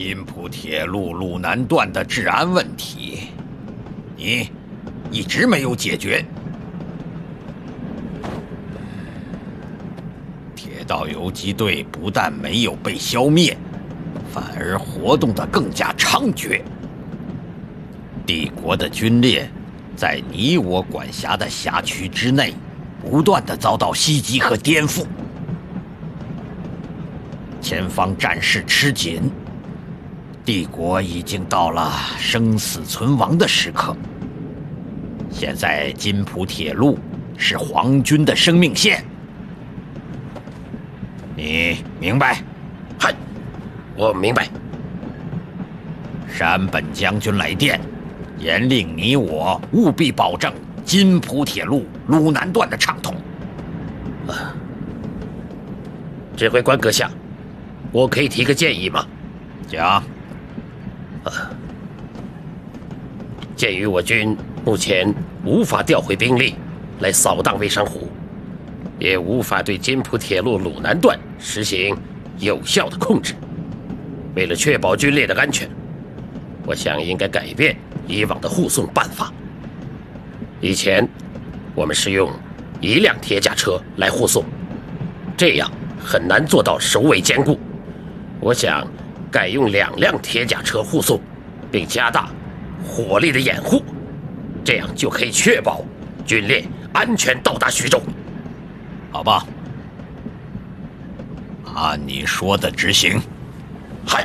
津浦铁路鲁南段的治安问题，你一直没有解决。铁道游击队不但没有被消灭，反而活动得更加猖獗。帝国的军列在你我管辖的辖区之内，不断地遭到袭击和颠覆，前方战事吃紧。帝国已经到了生死存亡的时刻。现在津浦铁路是皇军的生命线，你明白？ 嗨，我明白。 山本将军来电，严令你我务必保证津浦铁路鲁南段的畅通。 指挥官阁下，我可以提个建议吗？ 讲。 鉴于我军目前无法调回兵力来扫荡微山湖，也无法对津浦铁路鲁南段实行有效的控制，为了确保军列的安全，我想应该改变以往的护送办法。以前我们是用1辆铁甲车来护送，这样很难做到首尾兼顾。我想改用2辆铁甲车护送，并加大火力的掩护，这样就可以确保军列安全到达徐州。 好吧，按你说的执行。